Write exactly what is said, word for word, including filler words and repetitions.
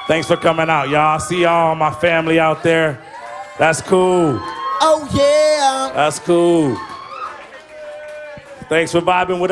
Thanks for coming out, y'all. See y'all, my family out there. That's cool. Oh, yeah. That's cool. Thanks for vibing with us.